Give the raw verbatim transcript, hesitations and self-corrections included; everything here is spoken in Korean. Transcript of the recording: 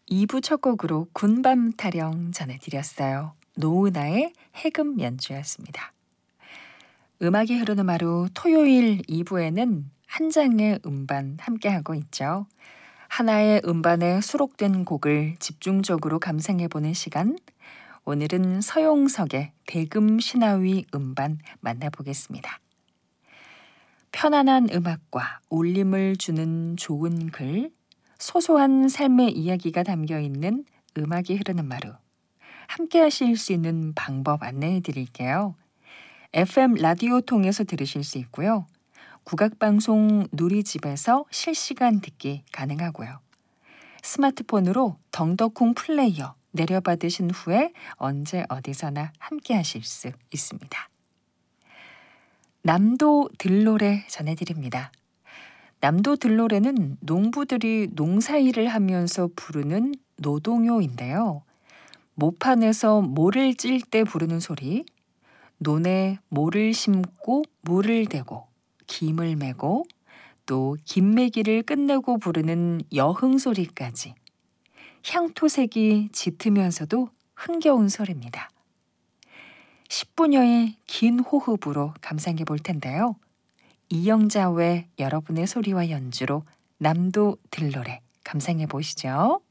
이 부 첫 곡으로 군밤 타령 전해드렸어요. 노은아의 해금 연주였습니다. 음악이 흐르는 하루 토요일 이 부에는 한 장의 음반 함께하고 있죠. 하나의 음반에 수록된 곡을 집중적으로 감상해보는 시간. 오늘은 서용석의 대금 신하위 음반 만나보겠습니다. 편안한 음악과 울림을 주는 좋은 글, 소소한 삶의 이야기가 담겨있는 음악이 흐르는 하루. 함께 하실 수 있는 방법 안내해 드릴게요. 에프엠 라디오 통해서 들으실 수 있고요. 국악방송 누리집에서 실시간 듣기 가능하고요. 스마트폰으로 덩더콩 플레이어 내려받으신 후에 언제 어디서나 함께 하실 수 있습니다. 남도 들노래 전해드립니다. 남도 들노래는 농부들이 농사일을 하면서 부르는 노동요인데요. 모판에서 모를 찔 때 부르는 소리, 논에 모를 심고 물을 대고 김을 메고 또 김매기를 끝내고 부르는 여흥소리까지 향토색이 짙으면서도 흥겨운 소리입니다. 십 분여의 긴 호흡으로 감상해 볼 텐데요. 이영자 외 여러분의 소리와 연주로 남도 들노래 감상해 보시죠.